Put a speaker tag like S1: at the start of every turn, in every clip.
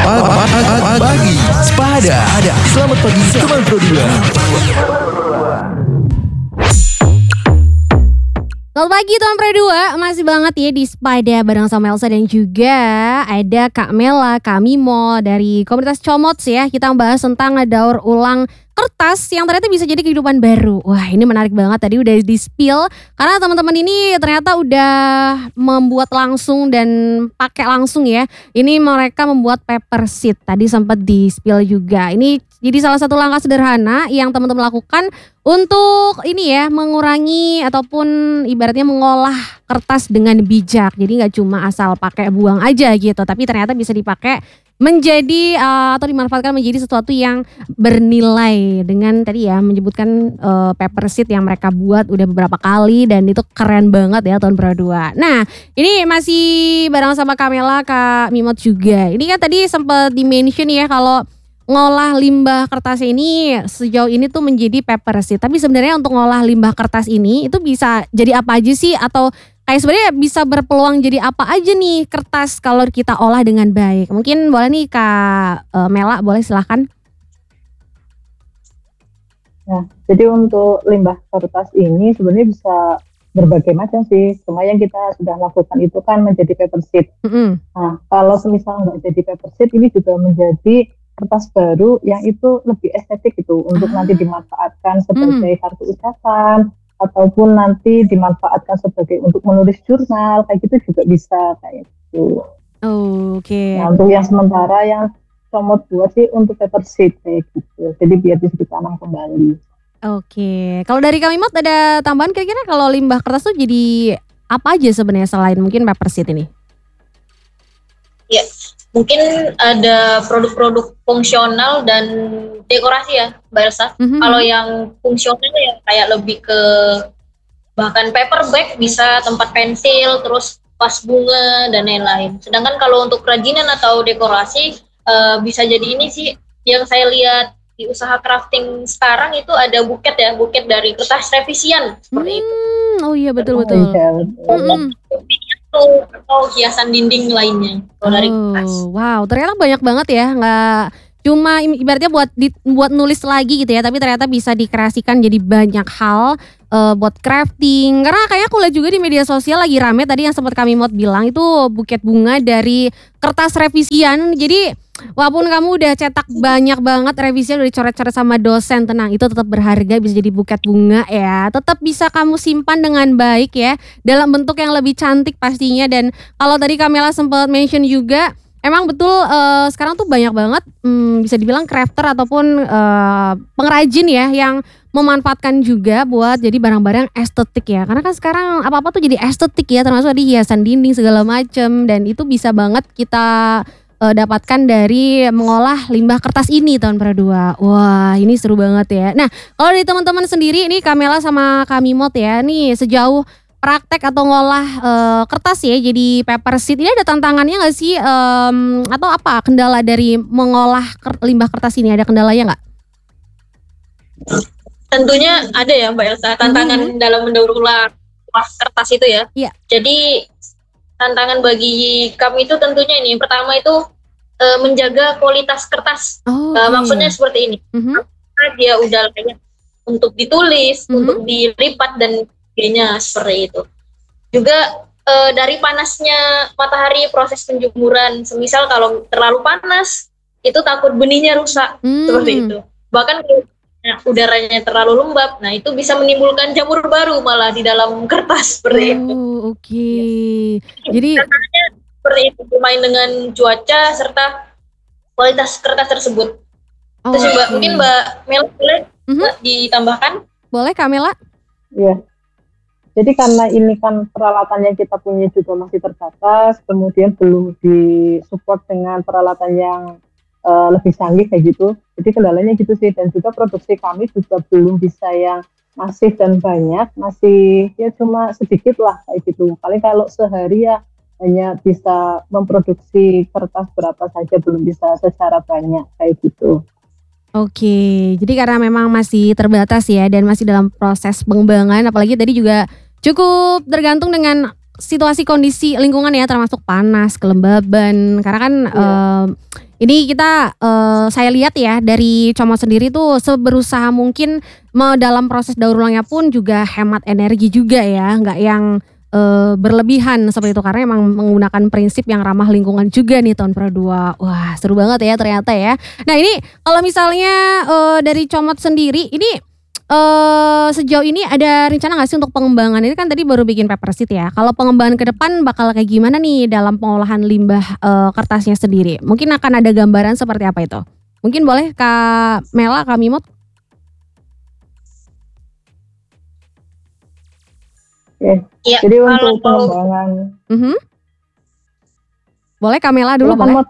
S1: Pagi Sepada. Selamat pagi teman Pro 2.
S2: Selamat pagi Tuan Pro 2, masih banget ya di Sepada bareng sama Elsa dan juga ada Kak Mela, Kak Mimo dari komunitas Comots ya. Kita membahas tentang daur ulang kertas yang ternyata bisa jadi kehidupan baru. Wah, ini menarik banget, tadi udah di-spill karena teman-teman ini ternyata udah membuat langsung dan pakai langsung ya. Ini mereka membuat paper sheet, tadi sempat di-spill juga. Ini jadi salah satu langkah sederhana yang teman-teman lakukan untuk ini ya, mengurangi ataupun ibaratnya mengolah kertas dengan bijak. Jadi nggak cuma asal pakai buang aja gitu, tapi ternyata bisa dipakai menjadi atau dimanfaatkan menjadi sesuatu yang bernilai dengan tadi ya menyebutkan paper sheet yang mereka buat udah beberapa kali dan itu keren banget ya tahun Pro 2. Nah, ini masih bareng sama Kamela, Kak Mimot juga. Ini kan tadi sempat di-mention ya kalau ngolah limbah kertas ini sejauh ini tuh menjadi paper sheet. Tapi sebenarnya untuk ngolah limbah kertas ini itu bisa jadi apa aja sih, atau kayak sebenarnya bisa berpeluang jadi apa aja nih kertas kalau kita olah dengan baik? Mungkin boleh nih Kak Mela, boleh silahkan.
S3: Nah, jadi untuk limbah kertas ini sebenarnya bisa berbagai macam sih. Cuma yang kita sudah lakukan itu kan menjadi paper sheet. Nah, kalau semisal nggak jadi paper sheet, ini juga menjadi kertas baru yang itu lebih estetik gitu untuk nanti dimanfaatkan sebagai kartu ucapan ataupun nanti dimanfaatkan sebagai untuk menulis jurnal, kayak gitu juga bisa kayak gitu.
S2: Oke.
S3: Nah, untuk yang sementara yang Comot buat sih untuk paper sheet kayak gitu. Jadi biar bisa ditanam kembali.
S2: Oke. Kalau dari kami Mot ada tambahan kira-kira kalau limbah kertas tuh jadi apa aja sebenarnya selain mungkin paper sheet ini?
S4: Ya, mungkin ada produk-produk fungsional dan dekorasi ya, Mbak Elsa. Kalau yang fungsional ya kayak lebih ke bahkan paper bag, bisa tempat pensil, terus vas bunga dan lain-lain. Sedangkan kalau untuk kerajinan atau dekorasi bisa jadi ini sih yang saya lihat di usaha crafting sekarang itu ada buket dari kertas revisian seperti itu.
S2: Oh iya betul-betul.
S4: Atau hiasan dinding lainnya dari kertas.
S2: Wow, ternyata banyak banget ya, nggak cuma ibaratnya buat nulis lagi gitu ya, tapi ternyata bisa dikreasikan jadi banyak hal buat crafting. Karena kayaknya aku lihat juga di media sosial lagi rame tadi yang sempat kami Mot bilang itu buket bunga dari kertas revisian. Jadi walaupun kamu udah cetak banyak banget revisian, udah dicoret-coret sama dosen, tenang, itu tetap berharga, bisa jadi buket bunga ya. Tetap bisa kamu simpan dengan baik ya, dalam bentuk yang lebih cantik pastinya. Dan kalau tadi Kamela sempat mention juga, emang betul sekarang tuh banyak banget bisa dibilang crafter ataupun pengrajin ya yang memanfaatkan juga buat jadi barang-barang estetik ya. Karena kan sekarang apa-apa tuh jadi estetik ya, termasuk di hiasan dinding segala macem, dan itu bisa banget kita dapatkan dari mengolah limbah kertas ini tahun Pro 2. Wah, ini seru banget ya. Nah, kalau dari teman-teman sendiri ini Kamela sama Kami Mot ya, nih sejauh praktek atau ngolah kertas ya jadi paper sheet ini ada tantangannya nggak sih, atau apa kendala dari mengolah limbah kertas ini, ada kendalanya nggak?
S4: Tentunya ada ya Mbak Elsa, tantangan dalam mendaur ulang kertas itu ya.
S2: Iya.
S4: Jadi tantangan bagi kami itu tentunya ini, pertama itu menjaga kualitas kertas. Maksudnya seperti ini, dia udah layak untuk ditulis, untuk dilipat dan sebagainya seperti itu. Juga dari panasnya matahari, proses penjemuran, semisal kalau terlalu panas itu takut benihnya rusak seperti itu. Bahkan kalau udaranya terlalu lembab, nah itu bisa menimbulkan jamur baru malah di dalam kertas seperti itu.
S2: Oke. Jadi
S4: seperti itu, bermain dengan cuaca serta kualitas kertas tersebut. Terus Mbak, mungkin Mbak Mela boleh ditambahkan?
S2: Boleh Kamela?
S3: Iya. Jadi karena ini kan peralatan yang kita punya juga masih terbatas, kemudian belum disupport dengan peralatan yang lebih canggih kayak gitu. Jadi kendalanya gitu sih, dan juga produksi kami juga belum bisa yang masif dan banyak, masih ya cuma sedikit lah kayak gitu. Paling kalau sehari ya hanya bisa memproduksi kertas berapa saja, belum bisa secara banyak kayak gitu.
S2: Oke, jadi karena memang masih terbatas ya dan masih dalam proses pengembangan, apalagi tadi juga cukup tergantung dengan situasi kondisi lingkungan ya, termasuk panas, kelembaban. Karena kan ini kita saya lihat ya dari Comot sendiri tuh seberusaha mungkin dalam proses daur ulangnya pun juga hemat energi juga ya, nggak yang berlebihan seperti itu, karena emang menggunakan prinsip yang ramah lingkungan juga nih tahun Pro 2. Wah, seru banget ya ternyata ya. Nah, ini kalau misalnya dari Comot sendiri ini sejauh ini ada rencana nggak sih untuk pengembangan? Ini kan tadi baru bikin paper sheet ya. Kalau pengembangan ke depan bakal kayak gimana nih dalam pengolahan limbah kertasnya sendiri? Mungkin akan ada gambaran seperti apa itu? Mungkin boleh Kak Mela, Kak Mimot?
S3: Ya, jadi untuk pengembangan
S2: boleh Kak Mela dulu boleh?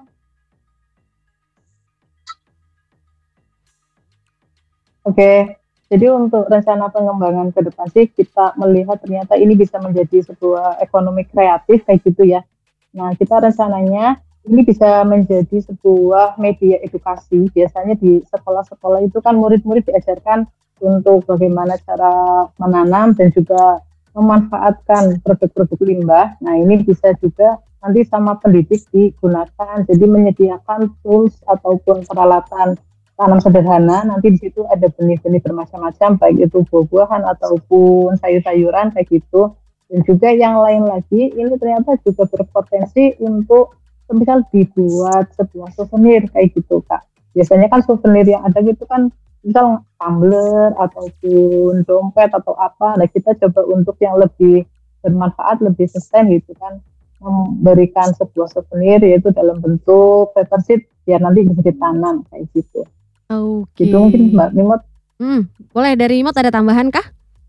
S3: Oke, jadi untuk rencana pengembangan ke depan sih kita melihat ternyata ini bisa menjadi sebuah ekonomi kreatif kayak gitu ya. Nah, kita rencananya ini bisa menjadi sebuah media edukasi. Biasanya di sekolah-sekolah itu kan murid-murid diajarkan untuk bagaimana cara menanam dan juga memanfaatkan produk-produk limbah. Nah, ini bisa juga nanti sama pendidik digunakan. Jadi menyediakan tools ataupun peralatan tanam sederhana. Nanti di situ ada benih-benih bermacam-macam, baik itu buah-buahan ataupun sayur-sayuran kayak gitu. Dan juga yang lain lagi, ini ternyata juga berpotensi untuk misal dibuat sebuah souvenir kayak gitu, Kak. Biasanya kan souvenir yang ada gitu kan misal tumbler ataupun dompet atau apa. Nah, kita coba untuk yang lebih bermanfaat, lebih sustain gitu kan, memberikan sebuah souvenir yaitu dalam bentuk paper sheet biar nanti bisa ditanam kayak gitu.
S2: Oke.
S3: Gitu mungkin Mbak Mimot.
S2: Boleh dari Mimot ada tambahan kah?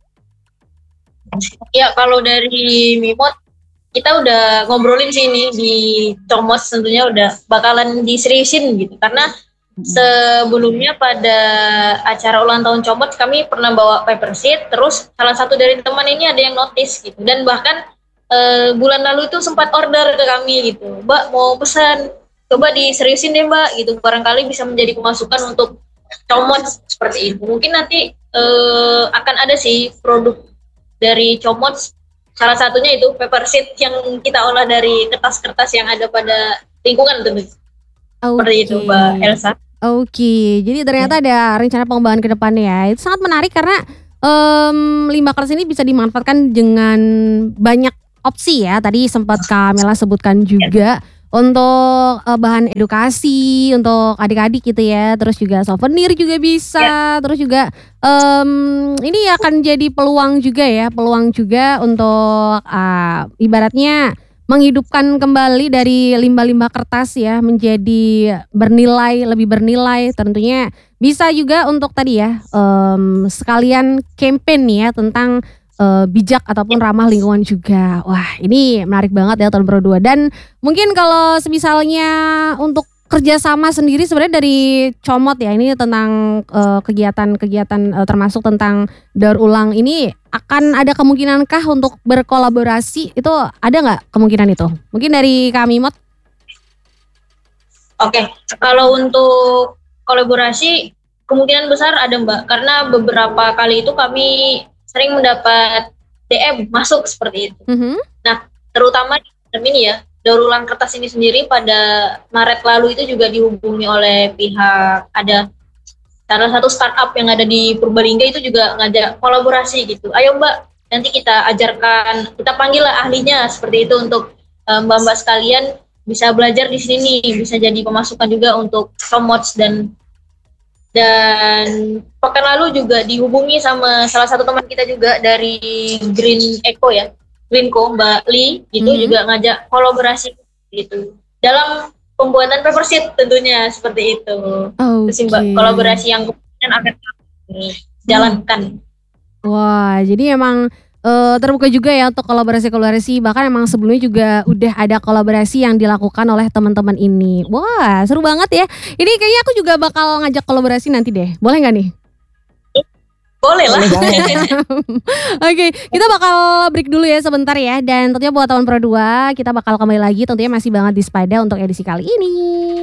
S4: Ya, kalau dari Mimot kita udah ngobrolin sih ini di Comot, tentunya udah bakalan diseriusin gitu, karena sebelumnya pada acara ulang tahun Comot kami pernah bawa paper sheet, terus salah satu dari teman ini ada yang notice gitu, dan bahkan bulan lalu itu sempat order ke kami gitu, Mbak mau pesan, coba diseriusin deh Mbak gitu, barangkali bisa menjadi pemasukan untuk Comot seperti itu. Mungkin nanti akan ada sih produk dari Comot, salah satunya itu paper sheet yang kita olah dari kertas-kertas yang ada pada lingkungan tentu. Seperti itu Mbak Elsa.
S2: Oke, jadi ternyata ada rencana pengembangan ke depannya ya. Itu sangat menarik karena limbah kertas ini bisa dimanfaatkan dengan banyak opsi ya. Tadi sempat Kak Mela sebutkan juga untuk bahan edukasi untuk adik-adik gitu ya. Terus juga souvenir juga bisa. Terus juga ini akan jadi peluang juga ya. Peluang juga untuk ibaratnya menghidupkan kembali dari limbah-limbah kertas ya menjadi lebih bernilai. Tentunya bisa juga untuk tadi ya sekalian campaign ya tentang bijak ataupun ramah lingkungan juga. Wah, ini menarik banget ya tahun Pro 2. Dan mungkin kalau misalnya untuk kerjasama sendiri sebenarnya dari Comot ya, ini tentang kegiatan-kegiatan termasuk tentang daur ulang ini akan ada kemungkinankah untuk berkolaborasi? Itu ada nggak kemungkinan itu? Mungkin dari kami Mot?
S4: Oke, kalau untuk kolaborasi kemungkinan besar ada Mbak, karena beberapa kali itu kami sering mendapat DM masuk seperti itu. Nah, terutama ini ya, daur ulang kertas ini sendiri pada Maret lalu itu juga dihubungi oleh pihak, ada salah satu startup yang ada di Purbalingga itu juga ngajak kolaborasi gitu. Ayo Mbak, nanti kita ajarkan, kita panggil lah ahlinya seperti itu untuk Mbak-mbak sekalian bisa belajar di sini, bisa jadi pemasukan juga untuk Comot. Dan pekan lalu juga dihubungi sama salah satu teman kita juga dari Green Eco ya, Greenco, Mbak Li gitu, juga ngajak kolaborasi gitu dalam pembuatan paper sheet tentunya seperti itu. Terus Mbak, kolaborasi yang kemudian akan kami jalankan.
S2: Wah, jadi emang terbuka juga ya untuk kolaborasi-kolaborasi. Bahkan emang sebelumnya juga udah ada kolaborasi yang dilakukan oleh teman-teman ini. Wah, seru banget ya. Ini kayaknya aku juga bakal ngajak kolaborasi nanti deh. Boleh nggak nih?
S4: Boleh lah.
S2: Oke, kita bakal break dulu ya sebentar ya. Dan tentunya buat tahun Pro 2 kita bakal kembali lagi, tentunya masih banget di Spada untuk edisi kali ini.